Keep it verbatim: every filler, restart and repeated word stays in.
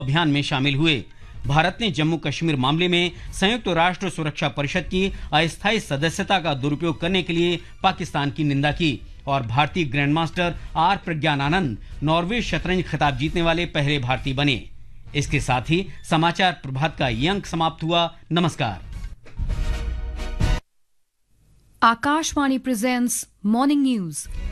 अभियान में शामिल हुए। भारत ने जम्मू कश्मीर मामले में संयुक्त राष्ट्र सुरक्षा परिषद की अस्थायी सदस्यता का दुरुपयोग करने के लिए पाकिस्तान की निंदा की और भारतीय ग्रैंडमास्टर आर प्रज्ञानानंद नॉर्वे शतरंज खिताब जीतने वाले पहले भारतीय बने। इसके साथ ही समाचार प्रभात का ये अंक समाप्त हुआ। नमस्कार। Akashvani presents Morning News.